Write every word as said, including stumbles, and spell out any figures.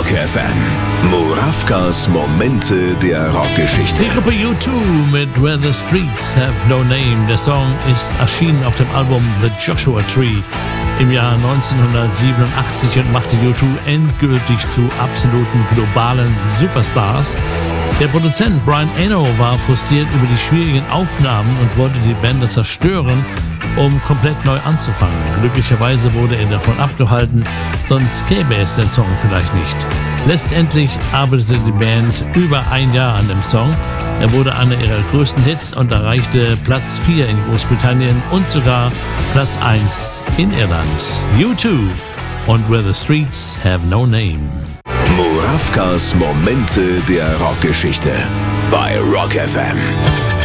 Rock F M. Murawkas Momente der Rockgeschichte. Die Gruppe U zwei mit Where the Streets Have No Name. Der Song ist erschienen auf dem Album The Joshua Tree im Jahr neunzehnhundertsiebenundachtzig und machte U zwei endgültig zu absoluten globalen Superstars. Der Produzent Brian Eno war frustriert über die schwierigen Aufnahmen und wollte die Band zerstören, um komplett neu anzufangen. Glücklicherweise wurde er davon abgehalten, sonst gäbe es den Song vielleicht nicht. Letztendlich arbeitete die Band über ein Jahr an dem Song. Er wurde einer ihrer größten Hits und erreichte Platz vier in Großbritannien und sogar Platz eins in Irland. U zwei und Where the Streets Have No Name. Murawkas Momente der Rockgeschichte bei Rock F M.